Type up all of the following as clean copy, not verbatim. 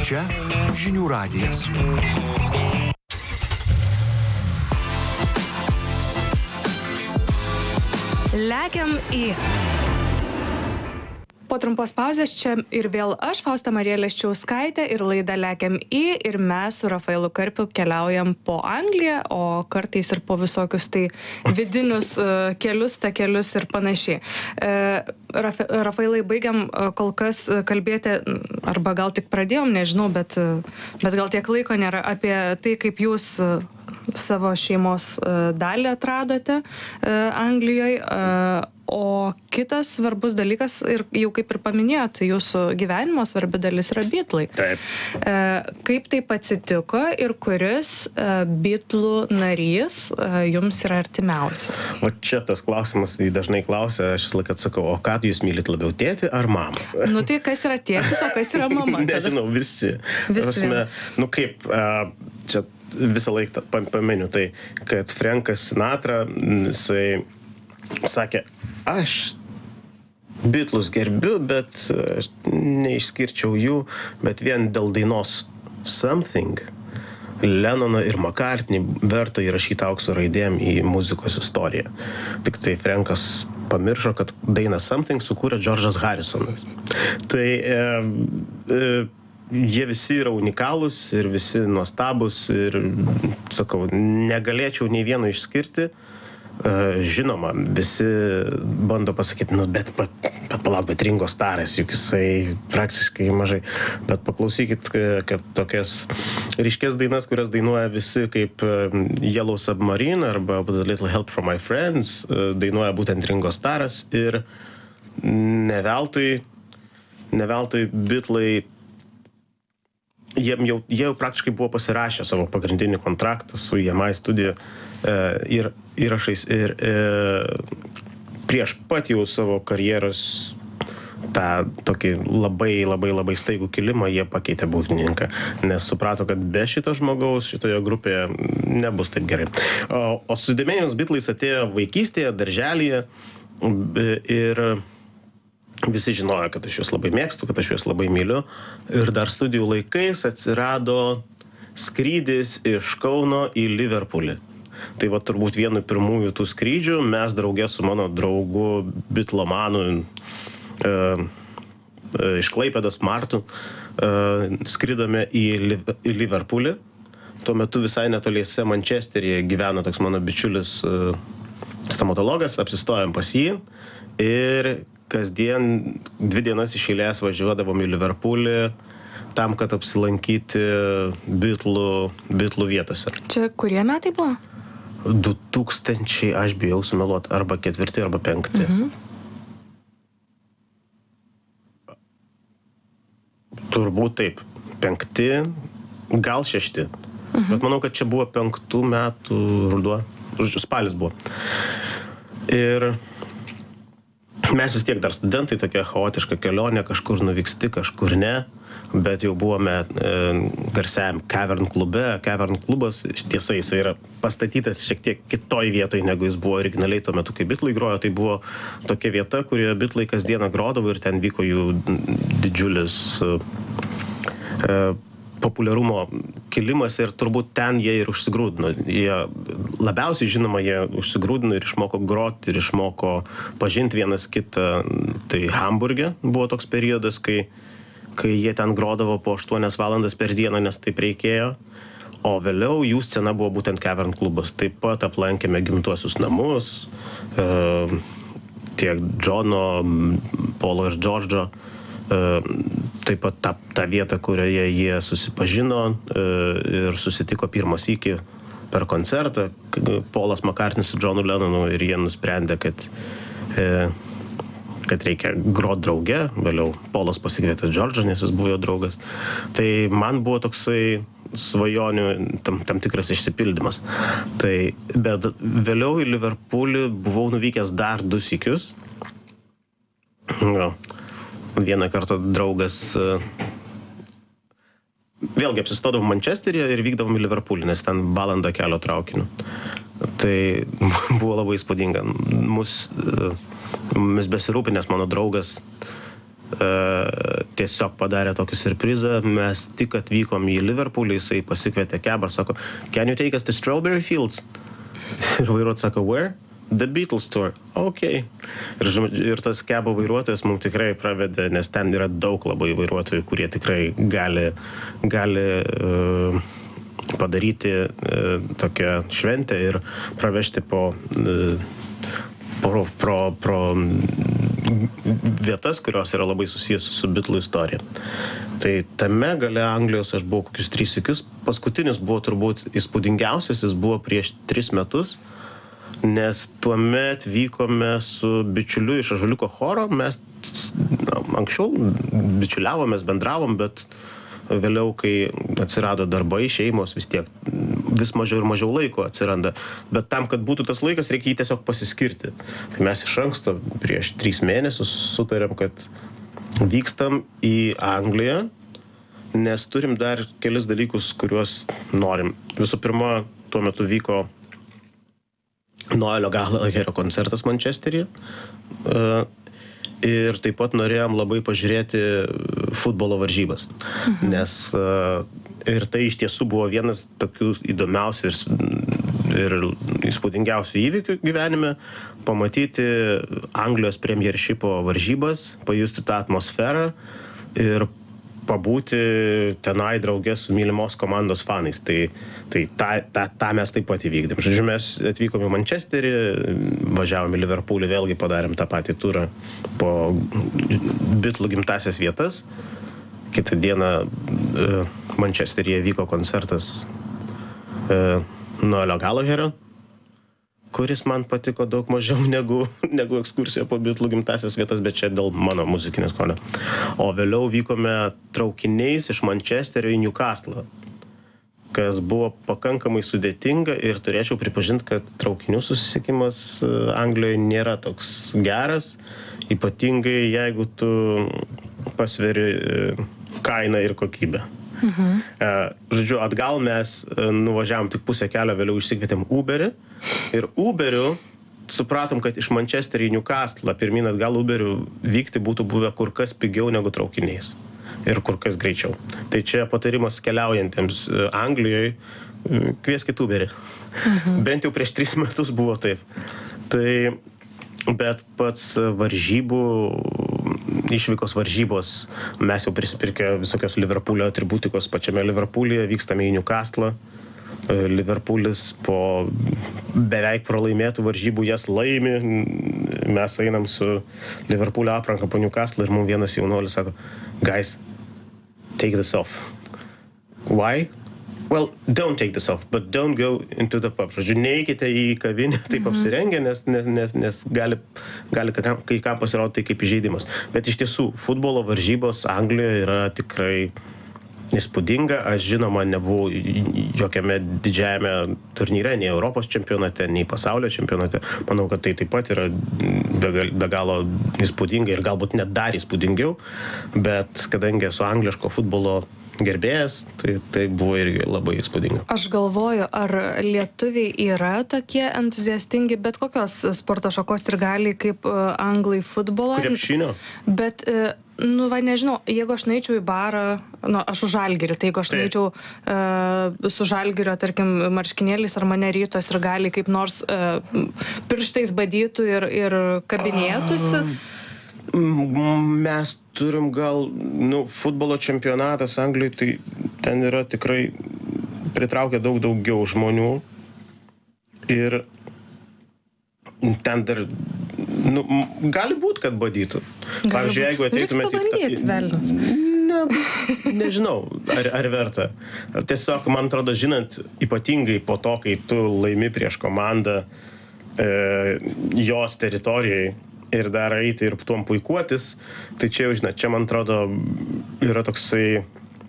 Čia žinių radijas. Lekiam į. Po trumpos pauzės čia ir vėl aš, Fausta Marija Leščiauskaitė, ir laida Lekiam į, ir mes su Rafailu Karpiu keliaujam po Angliją, o kartais ir po visokius tai vidinius kelius, takelius ir panašiai. Rafailai, baigiam kol kas kalbėti, arba gal tik pradėjom, nežinau, bet gal tiek laiko nėra, apie tai, kaip jūs savo šeimos dalį atradote Anglijoje. O kitas svarbus dalykas, ir jau kaip ir paminėjot, jūsų gyvenimo svarbi dalis yra Beatlai. Taip. Kaip taip atsitiko ir kuris Beatlų narys jums yra artimiausias? O čia tas klausimas, dažnai klausia, aš visą laiką atsakau, o ką jūs mylit labiau, tėtį ar mamą? Nu tai kas yra tėtis, o kas yra mama? Nežinau, visi. Prasme, čia visą laiką paminiu, tai kad Frankas Sinatra, jisai sakė, aš Beatlus gerbiu, bet aš neišskirčiau jų, bet vien dėl dainos Something Lennoną ir McCartney verta įrašyti aukso raidėm į muzikos istoriją. Tik tai Frankas pamiršo, kad dainą Something sukūrė George'as Harrisonas. Tai jie visi yra unikalūs ir visi nuostabus ir, sakau, negalėčiau nei vieno išskirti. Žinoma, visi bando pasakyti, bet palauk, bet Ringo Starras, juk jisai praktiškai mažai. Bet paklausykit, kad tokias ryškės dainas, kurias dainuoja visi kaip Yellow Submarine arba With a Little Help from My Friends, dainuoja būtent Ringo Starras ir ne veltui Beatlai, jie jau praktiškai buvo pasirašę savo pagrindinį kontraktą su EMI studija ir įrašais ir prieš pat jau savo karjeros tą tokį labai staigų kilimą jie pakeitė būgnininką, nes suprato, kad be šito žmogaus šitoje grupėje nebus taip gerai. O susidomėjimas Beatlais atėjo vaikystėje, darželyje ir visi žinojo, kad aš juos labai mėgstu, kad aš juos labai myliu. Ir dar studijų laikais atsirado skrydis iš Kauno į Liverpoolį. Tai va turbūt vienu pirmųjų tų skrydžių mes draugė su mano draugu bitlomanu iš Klaipėdos Martu skridome į Liverpoolį. Tuo metu visai netoliese Mančesteryje gyveno toks mano bičiulis stomatologas, apsistojom pas jį ir kasdien 2 dienas iš eilės važiuodavom į Liverpoolį tam, kad apsilankyti Beatlų vietose. Čia kurie metai buvo? 2000, aš bijau sumeluoti, arba 4 arba 5. Turbūt taip, 5, gal 6. Bet manau, kad čia buvo 5 metų ruduo, spalis buvo. Ir mes vis tiek dar studentai, tokia chaotiška kelionė, kažkur nuvyksti, kažkur ne, bet jau buvome garsiajam Cavern klube. Cavern klubas, tiesa, jisai yra pastatytas šiek tiek kitoj vietoj, negu jis buvo originaliai tuo metu, kai Beatlai grojo. Tai buvo tokia vieta, kurioje Beatlai kasdieną grodavo ir ten vyko jų didžiulis populiarumo kilimas ir turbūt ten jie ir užsigrūdino. Jie labiausiai, žinoma, jie užsigrūdino ir išmoko groti ir išmoko pažinti vienas kitą. Tai Hamburge buvo toks periodas, kai jie ten grodavo po 8 valandas per dieną, nes taip reikėjo. O vėliau jų scena buvo būtent Cavern klubas. Taip pat aplankėme gimtuosius namus, tiek Džono, Polo ir Džordžo. Taip pat tą vietą, kurioje jie susipažino ir susitiko pirmą sykį per koncertą. Polas McCartney su Johnu Lennonu ir jie nusprendė, kad reikia groti drauge. Vėliau Polas pasikvietė Džordžą, nes jis buvo jo draugas. Tai man buvo toksai svajonių tam tikras išsipildymas. Bet vėliau į Liverpoolį buvau nuvykęs dar 2 sykius. Vieną kartą draugas vėlgi apsistodavom Mančesteryje ir vykdavom į Liverpoolį, nes ten valandą kelio traukiniu. Tai buvo labai įspūdinga. Mes besirūpinęs mano draugas tiesiog padarė tokį surprizą. Mes tik atvykom į Liverpoolį, jisai pasikvietė kebą ir sako, can you take us to Strawberry Fields? Ir vairuotojas sako, where? The Beatles tour. Okay. Ir tas kebo vairuotojas mums tikrai pravedė, nes ten yra daug labai vairuotojų, kurie tikrai gali padaryti tokią šventę ir pravežti pro vietas, kurios yra labai susijęs su Beatlų istorija. Tai tame gale Anglijos aš buvau kokius 3 sykius. Paskutinis buvo turbūt įspūdingiausias, jis buvo prieš 3 metus, nes tuomet vykome su bičiuliu iš Ąžuoliuko choro. Mes anksčiau bičiuliavomės, bendravom, bet vėliau, kai atsirado darbai, šeimos, vis tiek vis mažiau ir mažiau laiko atsiranda. Bet tam, kad būtų tas laikas, reikia jį tiesiog pasiskirti. Tai mes iš anksto prieš 3 mėnesius sutarėm, kad vykstam į Angliją, nes turim dar kelis dalykus, kuriuos norim. Visų pirma, tuo metu vyko Noelio Gallagherio koncertas Mančesteryje. Ir taip pat norėjom labai pažiūrėti futbolo varžybas. Nes ir tai iš tiesų buvo vienas tokių įdomiausių ir įspūdingiausių įvykių gyvenime. Pamatyti Anglijos Premiershipo varžybas, pajusti tą atmosferą ir pabūti tenai drauge su mylimos komandos fanais. Tai tą mes taip pat įvykdėm. Žodžiu, mes atvykom į Mančesterį, važiavom į Liverpoolį, vėlgi padarėm tą patį turą po Beatlų gimtasias vietas. Kitą dieną Mančesteryje vyko koncertas Noelio Gallagherio, kuris man patiko daug mažiau negu ekskursija po Beatlų gimtasias vietas, bet čia dėl mano muzikinės skonio. O vėliau vykome traukiniais iš Mančesterio į Newcastle, kas buvo pakankamai sudėtinga ir turėčiau pripažinti, kad traukinių susisiekimas Anglijoje nėra toks geras, ypatingai jeigu tu pasveri kainą ir kokybę. Žodžiu, atgal mes nuvažiavom tik pusę kelio, vėliau išsikvietėm Uberį ir Uberiu supratom, kad iš Mančesterio į Newcastle pirmyn atgal Uberiu vykti būtų buvę kur kas pigiau negu traukiniais ir kur kas greičiau. Tai čia patarimas keliaujantiems Anglijoje, kvieskit Uberį. Bent jau prieš 3 metus buvo taip. Tai, bet pats išvykos varžybos, mes jau prisipirkę visokios Liverpoolio atributikos pačiame Liverpoolyje, vykstame į Newcastle. Liverpoolis po beveik pralaimėtų varžybų jas laimi. Mes einam su Liverpoolio apranka po Newcastle ir mums vienas jaunuolis sako, guys, take this off. Why? Well, don't take this off, but don't go into the pub. Žodžiu, neikite į kavinę taip apsirengę, nes gali kai kam pasirodyti tai kaip įžeidimas. Bet iš tiesų, futbolo varžybos Anglijoje yra tikrai įspūdinga. Aš žinoma nebuvau jokiame didžiajame turnyre, nei Europos čempionate, nei pasaulio čempionate. Manau, kad tai taip pat yra be galo įspūdinga ir galbūt net dar įspūdingiau. Bet kadangi esu angliško futbolo gerbėjas, tai buvo irgi labai įspūdinga. Aš galvoju, ar lietuviai yra tokie entuziastingi, bet kokios sporto šakos ir gali kaip anglai futbolą. Krepšinio? Bet, nežinau, jeigu aš nueičiau į barą, aš už Žalgirį, tai jeigu aš nueičiau su Žalgirio, tarkim, marškinėliais ar mane rytos ir gali kaip nors pirštais badytų ir kabinėtųsi. Mes turim gal, futbolo čempionatas Anglijoje, tai ten yra tikrai pritraukia daug daugiau žmonių ir ten dar, gali būt, kad badytų. Pavyzdžiui, jeigu ateitumėte... Reiks pabandyti, velnias. Nežinau, ar verta. Tiesiog, man atrodo, žinant, ypatingai po to, kai tu laimi prieš komandą jos teritorijai, ir dar eiti ir tuom puikuotis, tai čia jau, čia man atrodo, yra toksai,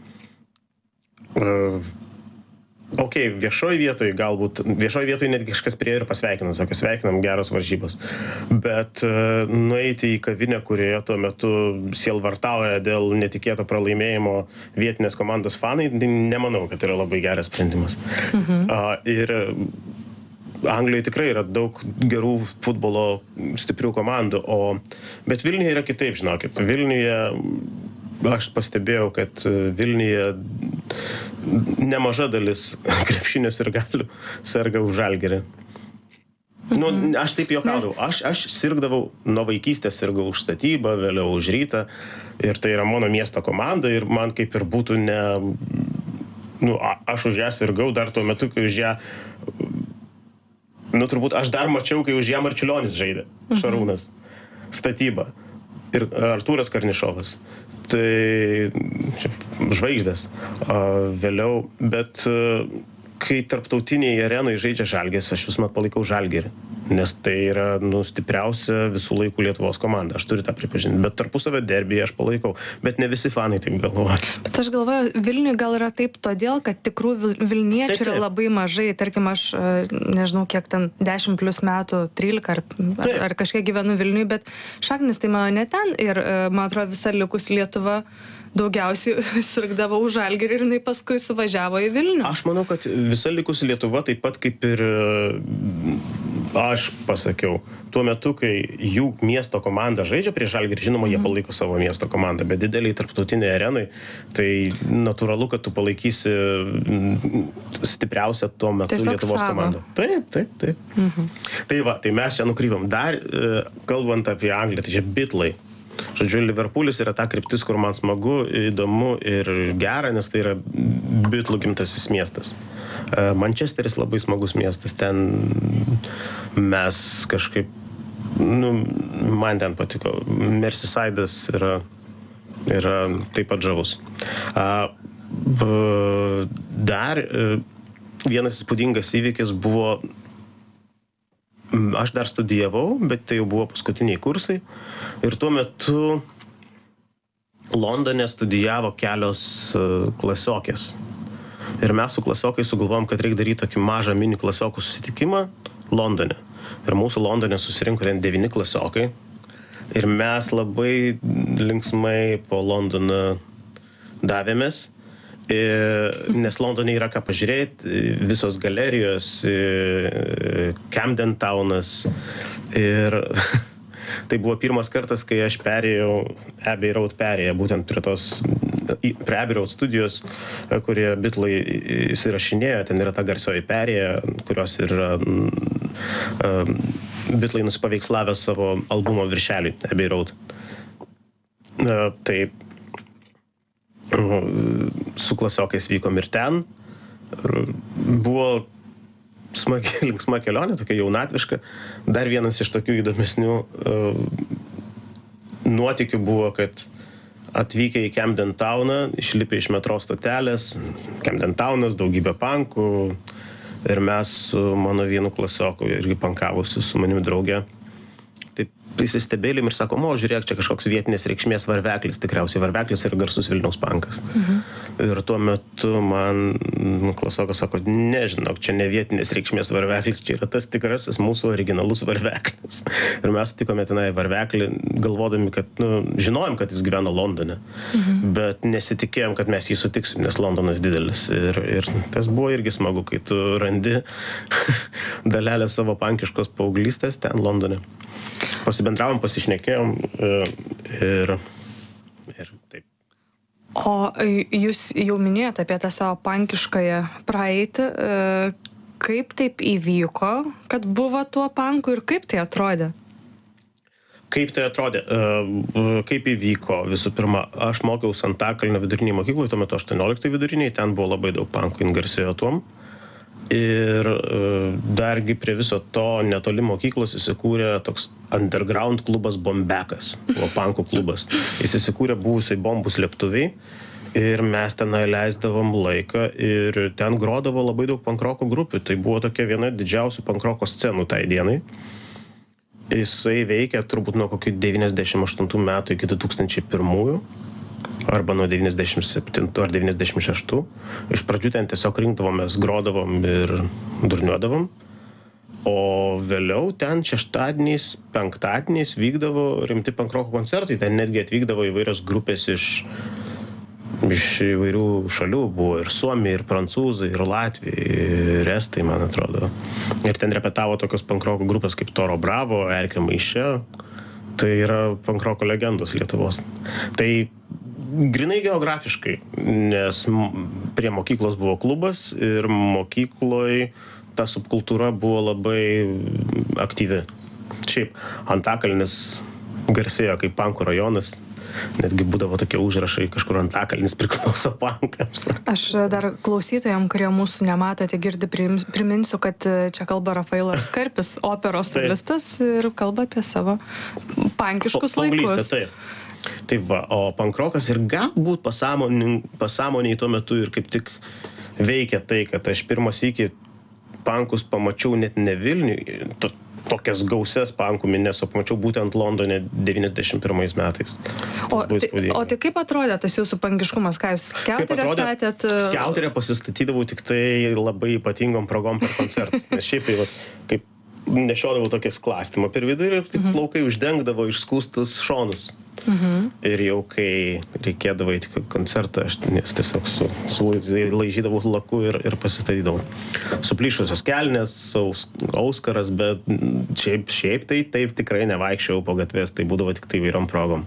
viešoj vietoj netgi kažkas prie ir pasveikina, sako, sveikinam, geros varžybos. Bet nueiti į kavinę, kurioje tuo metu sielvartauja dėl netikėto pralaimėjimo vietinės komandos fanai, nemanau, kad yra labai geras sprendimas. Ir Anglijoje tikrai yra daug gerų futbolo stiprių komandų, bet Vilniuje yra kitaip, žinokit. Vilniuje aš pastebėjau, kad Vilniuje nemaža dalis krepšinio sirgalių serga už Žalgirį. Nu, aš taip juokaudavau. Aš sirgdavau nuo vaikystės, sirgau už Statybą, vėliau už Rytą. Ir tai yra mano miesto komanda ir man kaip ir būtų ne... Nu, aš už ją sirgau dar tuo metu, kai už ją... Nu, turbūt aš dar mačiau, kai už ją Marčiulionis žaidė. Šarūnas. Statyba. Ir Artūras Karnišovas. Tai čia žvaigždės. Vėliau, bet kai tarptautinėje arenoje žaidžia Žalgiris, aš visuomet palaikau Žalgirį. Nes tai yra stipriausia visų laikų Lietuvos komanda. Aš turiu tą pripažinti. Bet tarpusavio derbyje aš palaikau. Bet ne visi fanai taip galvoja. Bet aš galvoju, Vilniui gal yra taip todėl, kad tikrų Vilniečių yra labai mažai. Tarkim, aš nežinau, kiek ten 10 plus metų, 13 ar kažkiek gyvenu Vilniui, bet šaknis tai mano ne ten. Ir man atrodo, visa likusi Lietuva daugiausiai sirgdavo už Žalgirį ir jinai paskui suvažiavo į Vilnių. Aš manau, kad visa likusi Lietuva taip pat kaip ir aš pasakiau. Tuo metu, kai jų miesto komanda žaidžia prieš Žalgirį, žinoma, jie palaiko savo miesto komandą, bet dideliai tarptautiniai arenai, tai natūralu, kad tu palaikysi stipriausią tuo metu tiesiog Lietuvos komandą. Taip. Tai va, tai mes čia nukrypom. Dar kalbant apie Angliją, tai čia Bitlai. Žodžiu, Liverpoolis yra ta kryptis, kur man smagu, įdomu ir gera, nes tai yra Bitlų gimtasis miestas. Mančesteris labai smagus miestas, ten mes kažkaip, man ten patiko. Merseyside'as yra taip pat žavus. Dar vienas įspūdingas įvykis buvo, aš dar studijavau, bet tai jau buvo paskutiniai kursai. Ir tuo metu Londone studijavo kelios klasiokės. Ir mes su klasiokais sugalvojom, kad reikia daryti tokį mažą mini klasiokų susitikimą Londone. Ir mūsų Londone susirinko ten 9 klasiokai. Ir mes labai linksmai po Londoną davėmės. Nes Londone yra ką pažiūrėti, visos galerijos, Camden Townas. Ir tai buvo pirmas kartas, kai aš perėjau Abbey Road perėję, būtent prie Abbey Road studijos, kurie Bitlai įsirašinėjo. Ten yra ta garsioji perėja, kurios yra Bitlai nusipaveikslavę savo albumo viršelį Abbey Road. Taip. Su klasiokais vykom ir ten. Buvo linksma kelionė, tokia jaunatviška. Dar vienas iš tokių įdomesnių nuotykių buvo, kad atvykę į Camden Towną, išlipę iš metro stotelės, Camden Townas, daugybė pankų, ir mes su mano vienu klasioku irgi pankavusi su manimi drauge. Įsistebėlim ir sakom, žiūrėk, čia kažkoks vietinės reikšmės varveklis, tikriausiai varveklis ir garsus Vilniaus pankas. Ir tuo metu man klasiokas sako, nežinok, čia ne vietinės reikšmės varveklis, čia yra tas tikrasis mūsų originalus varveklis. Ir mes sutikome tenai varveklį, galvodami, kad, žinojom, kad jis gyvena Londone, bet nesitikėjom, kad mes jį sutiksim, nes Londonas didelis. Ir tas buvo irgi smagu, kai tu randi dalelę savo pankiškos paauglystės ten Londone. Pasibendravom, pasišnekėjom ir taip. O jūs jau minėjote apie tą savo pankiškąją praeitį. Kaip taip įvyko, kad buvo tuo panku ir kaip tai atrodė? Kaip tai atrodė? Kaip įvyko? Visų pirma, aš mokiausi Antakalnio vidurinėje mokykloje, tuo metu 18 viduriniai, ten buvo labai daug pankų, jin garsėjo tuom. Ir dargi prie viso to netoli mokyklos įsikūrė toks underground klubas Bombekas, buvo pankų klubas. Jis įsikūrė buvusiai bombų slėptuviai ir mes tenai leisdavom laiką ir ten grodavo labai daug pankroko grupių. Tai buvo tokia viena didžiausių pankroko scenų tai dienai. Jisai veikė turbūt nuo kokių 98 metų iki 2001. Arba nuo 97 ar 96. Iš pradžių ten tiesiog rinkdavomės, grodavom ir durniuodavom. O vėliau ten šeštadieniais, penktadieniais vykdavo rimti pankroko koncertai. Ten netgi atvykdavo įvairios grupės iš iš įvairių šalių buvo ir suomiai, ir prancūzai, ir latviai, ir estai, man atrodo. Ir ten repetavo tokios pankroko grupės kaip Toro Bravo, Erkė Maišė. Tai yra pankroko legendos Lietuvos. Tai grinai geografiškai, nes prie mokyklos buvo klubas ir mokykloj ta subkultūra buvo labai aktyvi. Šiaip Antakalnis garsėjo kaip pankų rajonas. Netgi būdavo tokie užrašai, kažkur Antakalnis priklauso pankams. Aš dar klausytojams, kurie mūsų nematote, girdi, priminsiu, kad čia kalba Rafailas Karpis, operos solistas ir kalba apie savo pankiškus laikus. Tai va, o pankrokas ir galbūt pasąmoniai tuo metu ir kaip tik veikia tai, kad aš pirmas iki pankus pamačiau net ne Vilniui, tokias gausias pankų minės, o pamačiau būtent Londone 91 metais. O tai kaip atrodė tas jūsų pankiškumas? Ką jūs skiauterę statėt? Skiauterę pasistatydavau tik tai labai ypatingom progom per koncertus. Nes šiaip tai, kaip nešiodavau tokią sklastymą per vidurį ir taip plaukai uždengdavo išskūstus šonus. Ir jau kai reikėdavo į koncertą, aš tiesiog laižydavau laku ir pasistatydavau. Suplyšusios kelnės, auskaras, bet šiaip tai taip tikrai nevaikščiau po gatvės, tai būdavo tik tai įvairiom progom.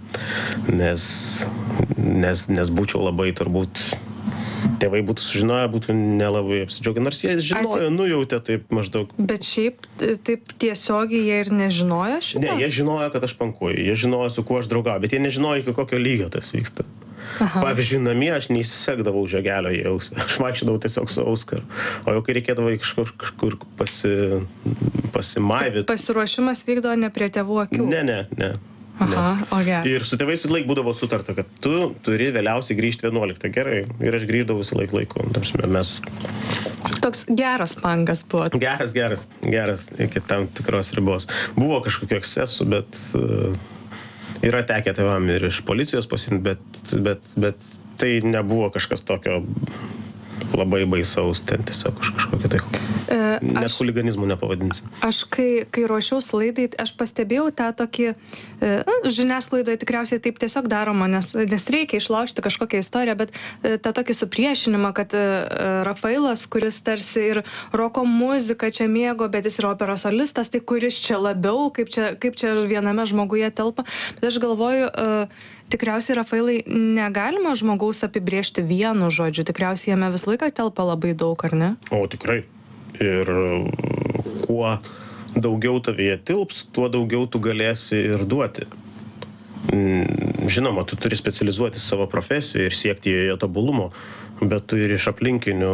Nes būčiau labai turbūt, tėvai būtų sužinoję, būtų nelabai apsidžiaugę, nors jie žinojo, nujautė taip maždaug. Bet šiaip taip tiesiogiai jie ir nežinojo šitą? Ne, jie žinojo, kad aš pankuoju, jie žinojo, su kuo aš draugauju, bet jie nežinojo, iki kokio lygio tas vyksta. Aha. Pavyzdžiui, namie aš neįsisekdavau žiogelio į ausį, aš vaikščiodavau tiesiog su auskaru, o jau kai reikėdavo kažkur pasimaivyt. Pasiruošimas vykdo ne prie tėvų akių? Ne. Aha, o gerai. Ir su tėvais visą laiką būdavo sutarta, kad tu turi vėliausiai grįžti 11. Gerai. Ir aš grįždavau visą laiku. Mes... Toks geras pankas buvo. Geras iki tam tikros ribos. Buvo kažkokių ekscesų, bet yra tekę tėvam ir iš policijos pasimti, bet tai nebuvo kažkas tokio labai baisaus, ten tiesiog kažkokia tai... Net huliganizmų nepavadinsi. Aš kai ruošiaus laidai, aš pastebėjau tą tokį, žiniasklaidoje tikriausiai taip tiesiog daroma, nes reikia išlaužti kažkokią istoriją, bet tą tokį supriešinimą, kad Rafailas, kuris tarsi ir roko muziką čia mėgo, bet jis yra operos solistas, tai kuris čia labiau, kaip čia viename žmoguje telpa. Bet aš galvoju, tikriausiai, Rafailai, negalima žmogaus apibrėžti vienu žodžiu, tikriausiai jame visą laiką telpa labai daug, ar ne? O tikrai. Ir kuo daugiau tavyje tilps, tuo daugiau tu galėsi ir duoti. Žinoma, tu turi specializuoti savo profesiją ir siekti joje tobulumo, bet tu ir iš aplinkinių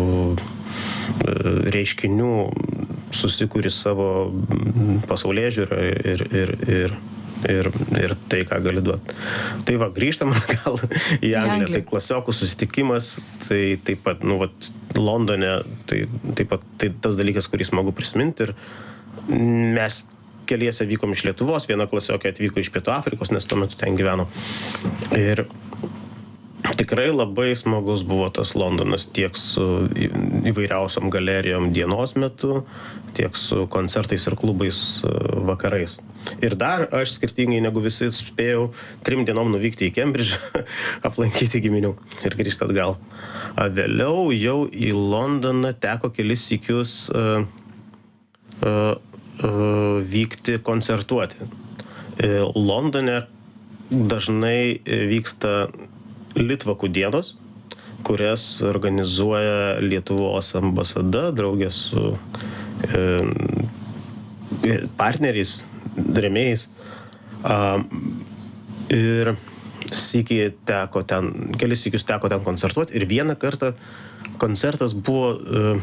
reiškinių susikuri savo pasaulėžiūrą ir tai, ką gali duoti. Tai va, grįžtam atgal į Angliją. Tai klasiokų susitikimas, tai taip pat, Londone, tai taip pat tai tas dalykas, kurį smagu prisiminti. Ir mes keliese vykom iš Lietuvos, viena klasiokė atvyko iš Pietų Afrikos, nes tuo metu ten gyveno. Ir tikrai labai smagus buvo tas Londonas tiek su įvairiausiom galerijom dienos metu, tiek su koncertais ir klubais vakarais. Ir dar aš skirtingai negu visi spėjau 3 dienom nuvykti į Kembridžą, aplankyti giminių ir grįžti atgal. Vėliau jau į Londoną teko kelis sykius vykti koncertuoti. Londone dažnai vyksta Litvakų dienos, kurias organizuoja Lietuvos ambasada draugė su partneriais, rėmėjais. Ir kelis sykius teko ten koncertuoti. Ir vieną kartą koncertas buvo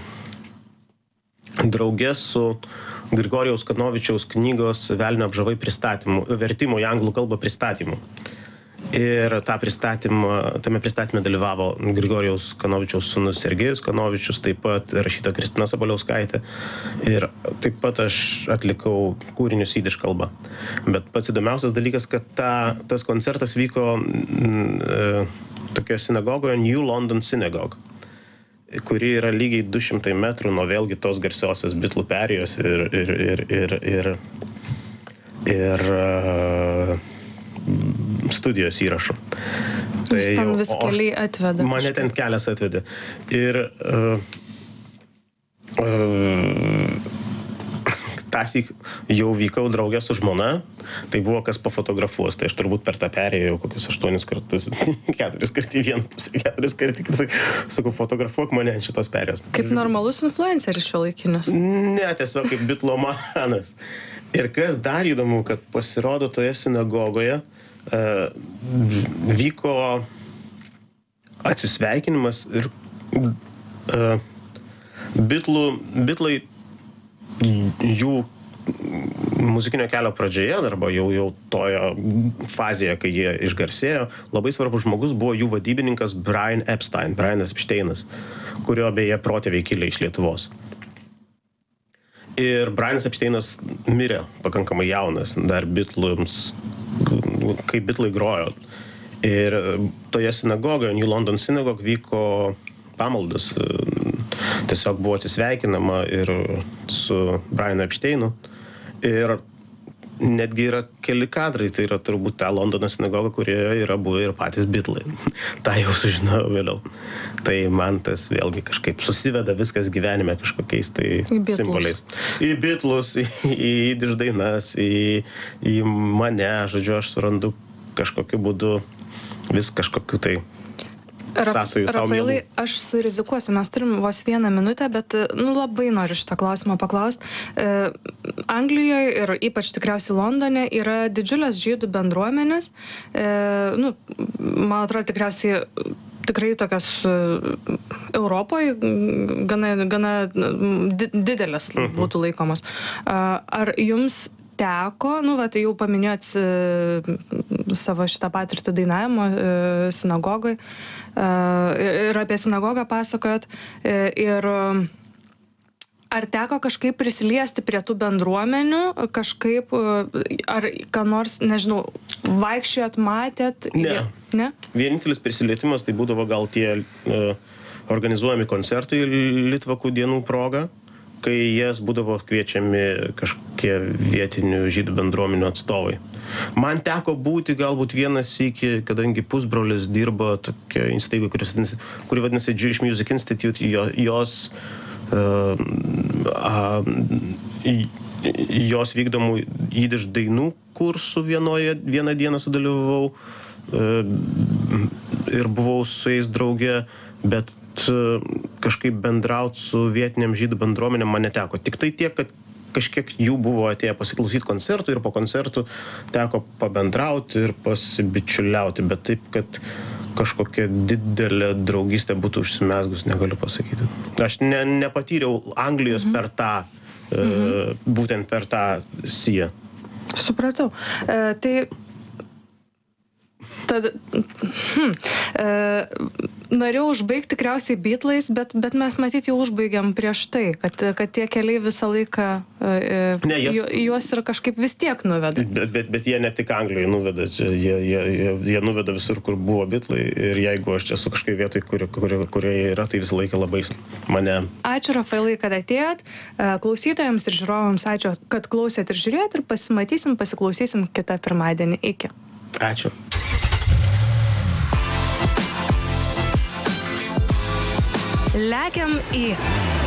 draugė su Grigorijaus Kanovičiaus knygos Velnio apžavai pristatymu, vertimo į anglų kalbą pristatymu. Ir tame pristatyme dalyvavo Grigorijaus Kanovičiaus sūnus Sergejus Kanovičius, taip pat rašytoja Kristina Sabaliauskaitė. Ir taip pat aš atlikau kūrinius jidiš kalba. Bet pats įdomiausias dalykas, kad tas koncertas vyko tokioje sinagogoje New London Synagogue, kuri yra lygiai 200 metrų nuo vėlgi tos garsiosios Bitlų perėjos ir studijos įrašų. Jūs ten vis keliai atveda. Mane ten kelias atvedė. Ir tąsyk jau vykau draugę su žmona, tai buvo kas pafotografuos, tai aš turbūt per tą perėjau kokius 8 kartus, 4 kart į vieną pusę, 4 kart į kitą, sakau, fotografuok mane ant šitos perėjos. Kaip normalus influenceris šiuolaikinis? Ne, tiesiog kaip bitlomanas. Ir kas dar įdomu, kad pasirodo toje sinagogoje vyko atsisveikinimas ir bitlai jų muzikinio kelio pradžioje, arba jau toje fazėje, kai jie išgarsėjo, labai svarbus žmogus buvo jų vadybininkas Brian Epsteinas, kurio beje protėviai kilę iš Lietuvos. Ir Brianas Epsteinas mirė pakankamai jaunas, dar bitlams, kai bitlai grojo. Ir toje sinagogoje, New London Synagogue, vyko pamaldas. Tiesiog buvo atsisveikinama ir su Brianu Epsteinu. Ir netgi yra keli kadrai, tai yra turbūt ta Londono sinagoga, kurioje yra buvę ir patys bitlai. Ta jau sužinojau vėliau. Tai man tas vėlgi kažkaip susiveda viskas gyvenime kažkokiais tai simboliais. Į bitlus, į dainas, į mane, žodžiu, aš surandu kažkokiu būdu vis kažkokiu tai sąsajų savo mielų. Rafailai, aš surizikuosiu, mes turim vos 1 minutę, bet labai noriu šitą klausimą paklausti. Anglijoje ir ypač tikriausiai Londone yra didžiulės žydų bendruomenės. Man atrodo, tikrai tokios Europoje gana didelės būtų laikomos. Ar jums teko, tai jau paminėjot savo šitą patirtį dainavimo sinagogoj ir apie sinagogą pasakojot. Ir ar teko kažkaip prisiliesti prie tų bendruomenių, kažkaip, ar ką nors, nežinau, vaikščiojot, matėt? Ne. Vienintelis prisilietimas tai būdavo gal tie organizuojami koncertai Litvakų dienų proga, kai jas būdavo kviečiami kažkokie vietinių žydų bendruomenių atstovai. Man teko būti galbūt vienas iki, kadangi pusbrolis dirbo tokia įstaiga, kuri vadinasi Jewish Music Institute, jos vykdomų jidiš dainų kursų vieną dieną sudalyvavau ir buvau su jais drauge, bet kažkaip bendraut su vietiniam žydų bendruomenėm man neteko. Tik tai tiek, kad kažkiek jų buvo atėję pasiklausyti koncertų ir po koncertų teko pabendrauti ir pasibičiuliauti, bet taip, kad kažkokia didelė draugystė būtų užsimezgus, negaliu pasakyti. Aš nepatyriau Anglijos per tą, būtent per tą siją. Supratau. Norėjau užbaigti tikriausiai bitlais, bet mes matyt jau užbaigiam prieš tai, kad tie keliai visą laiką juos ir kažkaip vis tiek nuveda. Bet jie ne tik Anglijoje nuveda, jie nuveda visur, kur buvo bitlai, ir jeigu aš esu kažkai vietoj, kurioje yra, tai visą laiką labai mane... Ačiū, Rafailai, kad atėjot. Klausytojams ir žiūrovams ačiū, kad klausėt ir žiūrėjot, ir pasiklausysim kitą pirmadienį. Iki. Ačiū. Lekiam į